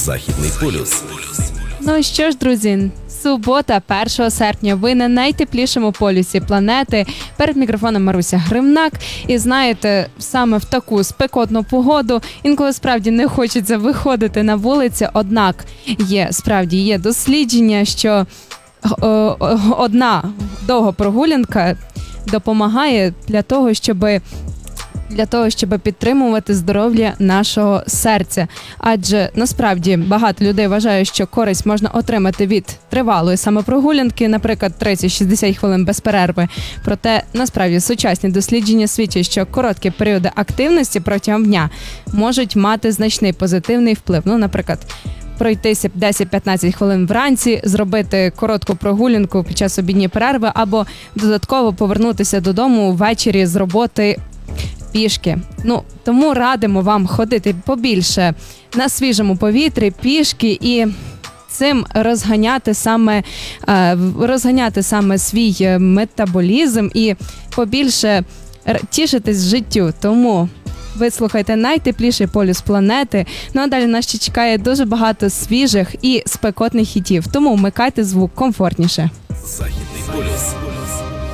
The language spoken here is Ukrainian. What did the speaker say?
Західний полюс. Ну що ж, друзі, субота, 1 серпня. Ви на найтеплішому полюсі планети. Перед мікрофоном Маруся Гримнак. І знаєте, саме в таку спекотну погоду інколи справді не хочеться виходити на вулицю. Однак є дослідження, що одна довга прогулянка допомагає для того, щоб підтримувати здоров'я нашого серця. Адже насправді багато людей вважають, що користь можна отримати від тривалої самопрогулянки, наприклад, 30-60 хвилин без перерви. Проте насправді сучасні дослідження свідчать, що короткі періоди активності протягом дня можуть мати значний позитивний вплив. Ну, наприклад, пройтися 10-15 хвилин вранці, зробити коротку прогулянку під час обідньої перерви або додатково повернутися додому ввечері з роботи пішки. Тому радимо вам ходити побільше на свіжому повітрі, пішки і цим розганяти саме свій метаболізм і побільше тішитись життю. Тому ви слухайте найтепліший полюс планети. Ну а далі нас ще чекає дуже багато свіжих і спекотних хітів. Тому вмикайте звук комфортніше. Західний полюс.